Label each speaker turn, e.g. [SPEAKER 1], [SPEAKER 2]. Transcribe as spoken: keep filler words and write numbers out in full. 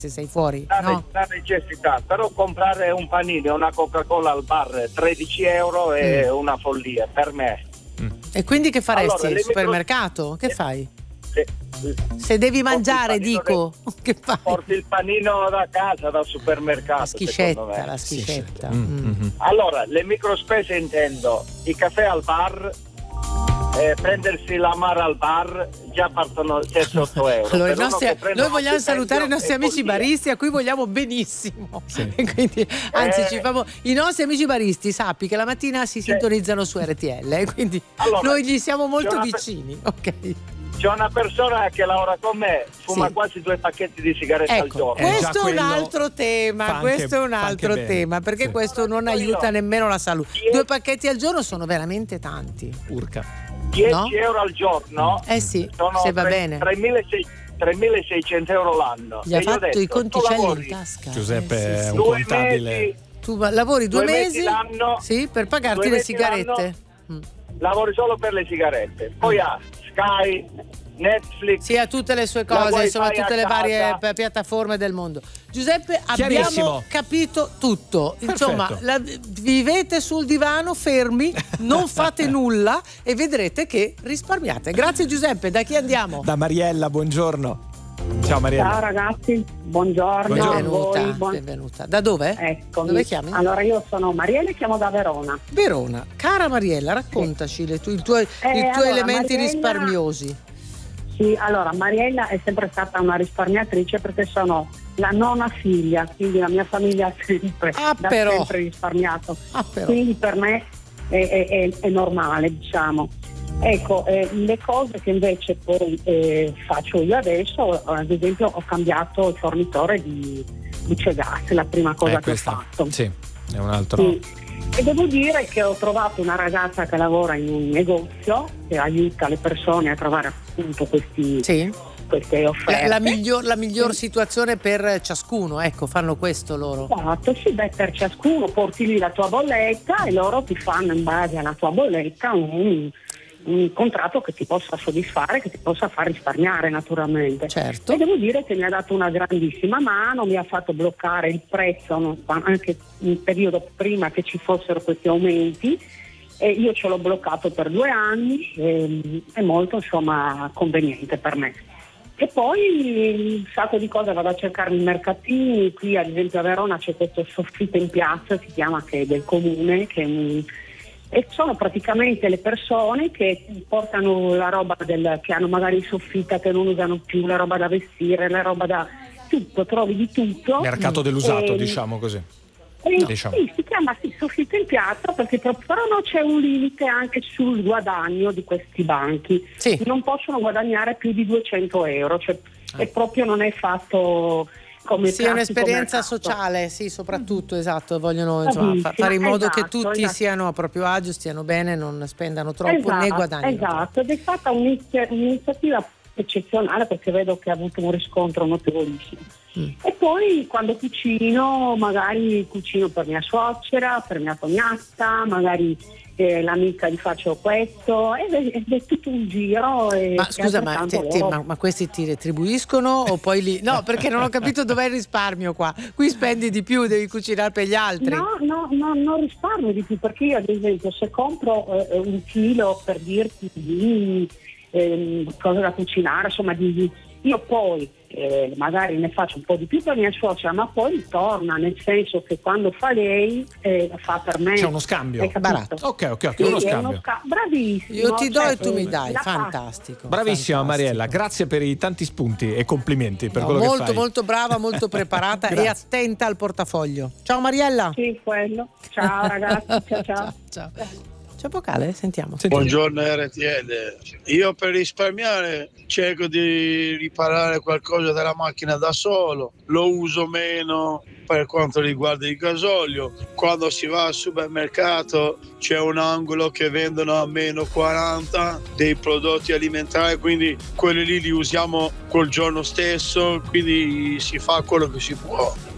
[SPEAKER 1] se sei fuori,
[SPEAKER 2] La,
[SPEAKER 1] no?
[SPEAKER 2] la necessità, però comprare un panino e una Coca-Cola al bar tredici euro è mm. una follia per me.
[SPEAKER 1] Mm. E quindi che faresti?
[SPEAKER 2] Allora,
[SPEAKER 1] al supermercato? Micro... Che fai? Se, se devi mangiare, dico, del... che fai?
[SPEAKER 2] Porti il panino da casa, dal supermercato.
[SPEAKER 1] La schiscetta, la schiscetta.
[SPEAKER 2] Sì, sì. Mm. Mm-hmm. Allora, le microspese intendo i caffè al bar, eh, prendersi l'amaro al bar, già partono sette otto euro.
[SPEAKER 1] Allora, nostri, noi vogliamo salutare i nostri amici baristi a cui vogliamo benissimo. Sì. E quindi, anzi, eh, ci famo, i nostri amici baristi, sappi che la mattina si cioè, sintonizzano su R T L, eh, quindi allora, noi gli siamo molto vicini. Per... ok.
[SPEAKER 2] C'è una persona che lavora con me, fuma sì. quasi due pacchetti di sigarette
[SPEAKER 1] ecco,
[SPEAKER 2] al giorno.
[SPEAKER 1] Questo è un altro tema, questo è un altro tema, perché sì. questo non aiuta io. nemmeno la salute. Dieci... Due pacchetti al giorno sono veramente tanti.
[SPEAKER 3] Urca.
[SPEAKER 2] dieci no? euro al giorno?
[SPEAKER 1] Eh sì, se va bene.
[SPEAKER 2] tremilaseicento euro l'anno.
[SPEAKER 1] Gli ha fatto detto, i conticelli in tasca.
[SPEAKER 3] Giuseppe
[SPEAKER 1] eh,
[SPEAKER 3] è
[SPEAKER 1] sì,
[SPEAKER 3] un
[SPEAKER 2] due
[SPEAKER 3] contabile.
[SPEAKER 2] Mesi,
[SPEAKER 1] tu lavori due, due mesi,
[SPEAKER 2] mesi l'anno,
[SPEAKER 1] sì, per pagarti le sigarette.
[SPEAKER 2] Mm. Lavori solo per le sigarette. Poi ha Sky, Netflix,
[SPEAKER 1] sì, ha tutte le sue cose, insomma, tutte le varie p- piattaforme del mondo. Giuseppe, abbiamo capito tutto. Insomma, la, vivete sul divano fermi, non fate nulla e vedrete che risparmiate. Grazie Giuseppe, da chi andiamo?
[SPEAKER 3] Da Mariella, buongiorno. Ciao Mariella.
[SPEAKER 4] Ciao ragazzi, buongiorno.
[SPEAKER 1] Benvenuta,
[SPEAKER 4] a voi. Buon...
[SPEAKER 1] benvenuta. Da dove?
[SPEAKER 4] Ecco.
[SPEAKER 1] Dove chiami?
[SPEAKER 4] Allora io sono Mariella e chiamo da Verona.
[SPEAKER 1] Verona. Cara Mariella, raccontaci sì. le tu, i tuoi, eh, i tuoi allora, elementi Mariella... risparmiosi.
[SPEAKER 4] Sì, allora Mariella è sempre stata una risparmiatrice perché sono la nona figlia, quindi la mia famiglia ha sempre,
[SPEAKER 1] ah,
[SPEAKER 4] da
[SPEAKER 1] però.
[SPEAKER 4] sempre risparmiato.
[SPEAKER 1] Ah, però.
[SPEAKER 4] Quindi per me è, è, è, è normale, diciamo. Ecco, eh, le cose che invece poi eh, faccio io adesso, ad esempio ho cambiato il fornitore di luce gas, la prima cosa
[SPEAKER 3] eh,
[SPEAKER 4] che
[SPEAKER 3] questa,
[SPEAKER 4] ho fatto.
[SPEAKER 3] Sì, è un altro.
[SPEAKER 4] Sì. E devo dire che ho trovato una ragazza che lavora in un negozio che aiuta le persone a trovare appunto questi,
[SPEAKER 1] sì.
[SPEAKER 4] queste offerte.
[SPEAKER 1] La, la miglior, la miglior situazione per ciascuno, ecco, fanno questo loro.
[SPEAKER 4] Esatto, sì, beh, per ciascuno porti lì la tua bolletta e loro ti fanno in base alla tua bolletta un, un contratto che ti possa soddisfare, che ti possa far risparmiare naturalmente.
[SPEAKER 1] Certo.
[SPEAKER 4] E devo dire che mi ha dato una grandissima mano, mi ha fatto bloccare il prezzo no, anche in periodo prima che ci fossero questi aumenti e io ce l'ho bloccato per due anni, e, è molto insomma conveniente per me. E poi un sacco di cose vado a cercare in mercatini, qui ad esempio a Verona c'è questo Soffitto in piazza, si chiama, che è del comune, che è un, e sono praticamente le persone che portano la roba del, che hanno magari in soffitta, che non usano più, la roba da vestire, la roba da tutto, trovi di tutto.
[SPEAKER 3] Mercato dell'usato, e, diciamo così.
[SPEAKER 4] E,
[SPEAKER 3] no. diciamo.
[SPEAKER 4] Sì, si chiama sì, Soffitto in piazza perché però non c'è un limite anche sul guadagno di questi banchi.
[SPEAKER 1] Sì.
[SPEAKER 4] Non possono guadagnare più di duecento euro, cioè ah. e proprio non è fatto come
[SPEAKER 1] sì, è un'esperienza
[SPEAKER 4] mercato.
[SPEAKER 1] Sociale, sì, soprattutto, esatto, vogliono insomma, fa, fare in modo
[SPEAKER 4] esatto,
[SPEAKER 1] che tutti
[SPEAKER 4] esatto.
[SPEAKER 1] siano a proprio agio, stiano bene, non spendano troppo
[SPEAKER 4] esatto,
[SPEAKER 1] né guadagnino.
[SPEAKER 4] Esatto, ed è stata un'iniziativa eccezionale perché vedo che ha avuto un riscontro notevolissimo. Mm. E poi quando cucino, magari cucino per mia suocera, per mia cognata, magari eh, l'amica gli faccio questo ed è, ed è tutto un giro. E
[SPEAKER 1] ma scusa, ma, te, te, ma, ma questi ti retribuiscono o poi li... No, perché non ho capito dov'è il risparmio qua. Qui spendi di più, devi cucinare per gli altri.
[SPEAKER 4] No, no, no, non risparmio di più perché io ad esempio se compro eh, un chilo per dirti di eh, cose da cucinare, insomma di, io poi Eh, magari ne faccio un po' di più per mia suocera, ma poi torna, nel senso che quando fa lei eh, fa per me.
[SPEAKER 3] C'è uno scambio
[SPEAKER 1] barato.
[SPEAKER 3] Ok, ok, ok,
[SPEAKER 4] sì,
[SPEAKER 3] uno scambio.
[SPEAKER 4] Uno sca- bravissimo.
[SPEAKER 1] Io ti do
[SPEAKER 4] cioè,
[SPEAKER 1] e tu mi dai,
[SPEAKER 4] la
[SPEAKER 1] fantastico.
[SPEAKER 3] Bravissima
[SPEAKER 1] fantastico.
[SPEAKER 3] Mariella, grazie per i tanti spunti e complimenti per
[SPEAKER 1] no,
[SPEAKER 3] quello
[SPEAKER 1] molto,
[SPEAKER 3] che fai.
[SPEAKER 1] Molto brava, molto preparata e attenta al portafoglio. Ciao Mariella.
[SPEAKER 4] Sì, quello. Ciao ragazzi, ciao ciao.
[SPEAKER 1] ciao. ciao. C'è vocale? Sentiamo.
[SPEAKER 5] Sentiamo. Buongiorno R T L. Io per risparmiare cerco di riparare qualcosa della macchina da solo, lo uso meno per quanto riguarda il gasolio. Quando si va al supermercato c'è un angolo che vendono a meno quaranta dei prodotti alimentari, quindi quelli lì li usiamo quel giorno stesso, quindi si fa quello che si può.